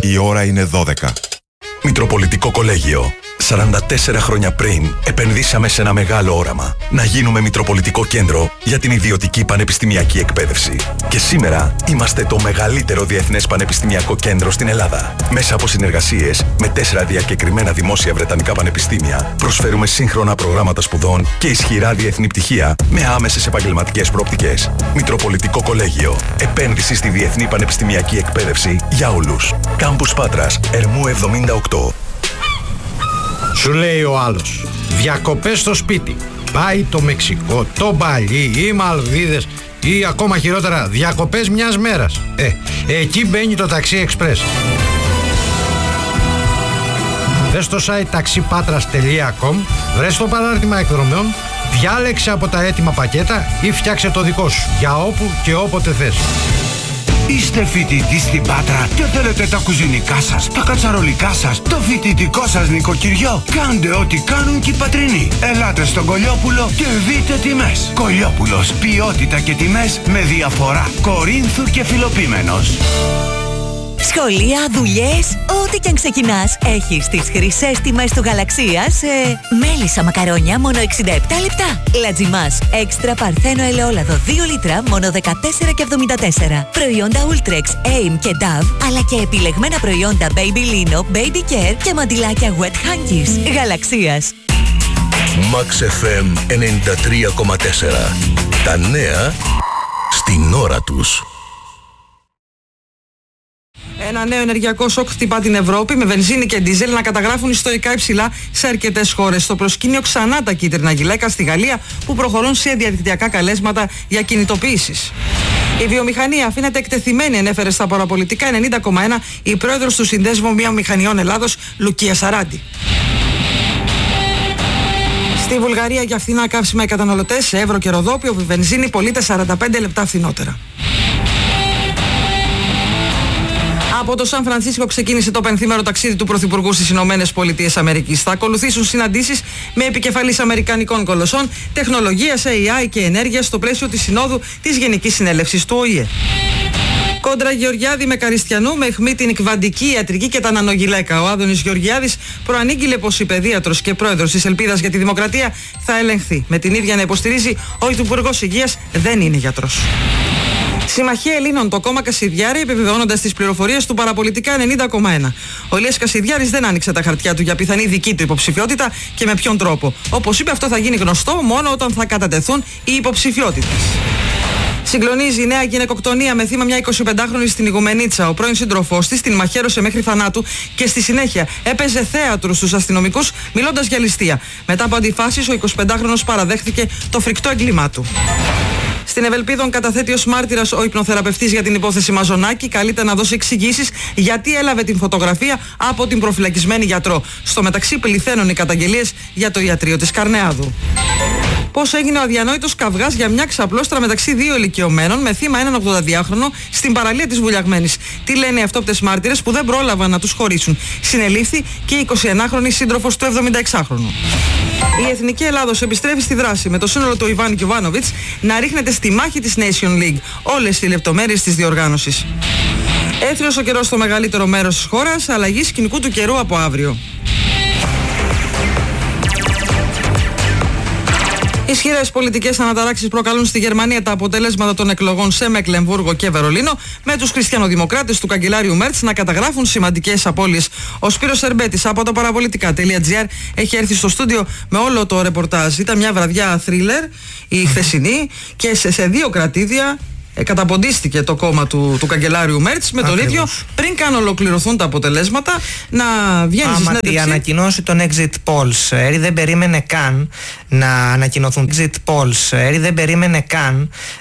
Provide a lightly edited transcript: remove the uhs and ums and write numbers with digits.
Η ώρα είναι 12. Μητροπολιτικό Κολέγιο. 44 χρόνια πριν επενδύσαμε σε ένα μεγάλο όραμα. Να γίνουμε Μητροπολιτικό Κέντρο για την ιδιωτική πανεπιστημιακή εκπαίδευση. Και σήμερα είμαστε το μεγαλύτερο διεθνές πανεπιστημιακό κέντρο στην Ελλάδα. Μέσα από συνεργασίες με 4 διακεκριμένα δημόσια βρετανικά πανεπιστήμια, προσφέρουμε σύγχρονα προγράμματα σπουδών και ισχυρά διεθνή πτυχία με άμεσες επαγγελματικές προοπτικές. Μητροπολιτικό Κολέγιο. Επένδυση στη διεθνή πανεπιστημιακή εκπαίδευση για όλους. Κάμπους Πάτρας, Ερμού 78. Σου λέει ο άλλος, διακοπές στο σπίτι. Πάει το Μεξικό, το Μπαλί, οι Μαλδίβες ή ακόμα χειρότερα διακοπές μιας μέρας. Εκεί μπαίνει το Taxi Express. Δες το site taxipatras.com, βρες το παράρτημα εκδρομέων, διάλεξε από τα έτοιμα πακέτα ή φτιάξε το δικό σου για όπου και όποτε θες. Είστε φοιτητής στην Πάτρα και θέλετε τα κουζινικά σας, τα κατσαρολικά σας, το φοιτητικό σας νοικοκυριό? Κάντε ό,τι κάνουν και οι πατρινοί. Ελάτε στον Κολιόπουλο και δείτε τιμές. Κολιόπουλος, ποιότητα και τιμές με διαφορά. Κορίνθου και Φιλοπίμενος. Σχολεία, δουλειές, ό,τι κι αν ξεκινάς, έχεις τις χρυσές τιμές του Γαλαξία σε μέλισσα μακαρόνια μόνο 67 λεπτά. Λατζιμάς, έξτρα παρθένο ελαιόλαδο 2 λίτρα μόνο 14,74. Προϊόντα Ultrex, Aim και Dove, αλλά και επιλεγμένα προϊόντα Baby Lino, Baby Care και μαντιλάκια Wet Hankies. Γαλαξίας. Max FM 93,4. Τα νέα στην ώρα τους. Ένα νέο ενεργειακό σοκ χτυπά την Ευρώπη, με βενζίνη και ντίζελ να καταγράφουν ιστορικά υψηλά σε αρκετές χώρες. Στο προσκήνιο ξανά τα κίτρινα γυλαίκα στη Γαλλία, που προχωρούν σε διαδικτυακά καλέσματα για κινητοποίησεις. Η βιομηχανία αφήνεται εκτεθειμένη, ανέφερε στα παραπολιτικά 90,1 η πρόεδρος του Συνδέσμου Βιομηχανιών Ελλάδος, Λουκία Σαράντη. Στη Βουλγαρία για φθηνά καύσιμα οι καταναλωτές σε ευρώ και ροδόπιο, που η βενζίνη πωλείται 45 λεπτά φθηνότερα. Από το Σαν Φρανσίσκο ξεκίνησε το πενθήμερο ταξίδι του Πρωθυπουργού στις Ηνωμένες Πολιτείες Αμερικής. Θα ακολουθήσουν συναντήσεις με επικεφαλής αμερικανικών κολοσσών, τεχνολογίας, AI και ενέργειας στο πλαίσιο της Συνόδου της Γενικής Συνέλευσης του ΟΗΕ. Κόντρα Γεωργιάδη με Καριστιανού, με αιχμή την εκβαντική, ιατρική και τα νανογυλαίκα. Ο Άδωνης Γεωργιάδης προανήγγειλε πως η παιδίατρος και πρόεδρος της Ελπίδας για τη Δημοκρατία θα ελεγχθεί. Με την ίδια να υποστηρίζει ότι ο Υπουργός Υγείας δεν είναι γιατρός. Συμμαχία Ελλήνων, το κόμμα Κασιδιάρη, επιβεβαιώνοντας τις πληροφορίες του παραπολιτικά 90,1. Ο Ηλίας Κασιδιάρης δεν άνοιξε τα χαρτιά του για πιθανή δική του υποψηφιότητα και με ποιον τρόπο. Όπως είπε, αυτό θα γίνει γνωστό μόνο όταν θα κατατεθούν οι υποψηφιότητες. Συγκλονίζει η νέα γυναικοκτονία με θύμα μια 25χρονη στην Ιγουμενίτσα. Ο πρώην σύντροφός της την μαχαίρωσε μέχρι θανάτου και στη συνέχεια έπαιζε θέατρο στους αστυνομικούς μιλώντας για ληστεία. Μετά από αντιφάσεις, ο 25χρονος παραδέχθηκε το φρικτό έγκλημά του. Στην Ευελπίδων καταθέτει ως μάρτυρας ο υπνοθεραπευτής για την υπόθεση Μαζονάκη. Καλείται να δώσει εξηγήσεις γιατί έλαβε την φωτογραφία από την προφυλακισμένη γιατρό. Στο μεταξύ πληθαίνουν οι καταγγελίες για το ιατρείο της Καρνεάδου. Πώς έγινε ο αδιανόητος καυγάς για μια ξαπλώστρα μεταξύ δύο ηλικιωμένων με θύμα έναν 82χρονο στην παραλία της Βουλιαγμένης. Τι λένε οι αυτόπτες μάρτυρες που δεν πρόλαβαν να τους χωρίσουν? Συνελήφθη και η 21χρονη σύντροφος του 76χρονου. Η Εθνική Ελλάδος επιστρέφει στη δράση με το σύνολο του Ιβάν Γιοβάνοβιτς να ρίχνεται στη μάχη της Nation League. Όλες οι λεπτομέρειες της διοργάνωσης. Έθριος ο καιρός στο μεγαλύτερο μέρος της χώρας, αλλαγή σκηνικού του καιρού από αύριο. Ισχυρές πολιτικές αναταράξεις προκαλούν στη Γερμανία τα αποτελέσματα των εκλογών σε Μεκλεμβούργο και Βερολίνο, με τους χριστιανοδημοκράτες του καγκελάριου Μέρτς να καταγράφουν σημαντικές απώλειες. Ο Σπύρος Σερμπέτης από το παραπολιτικά.gr έχει έρθει στο στούντιο με όλο το ρεπορτάζ. Ήταν μια βραδιά θρίλερ η χθεσινή και σε δύο κρατήδια καταποντίστηκε το κόμμα του καγκελάριου Μέρτς με τον ίδιο, πριν καν ολοκληρωθούν τα αποτελέσματα, να βγαίνει στη συνέντευξη. Η ανακοινώση των exit polls δεν περίμενε καν να ανακοινωθούν. Exit polls δεν περίμενε καν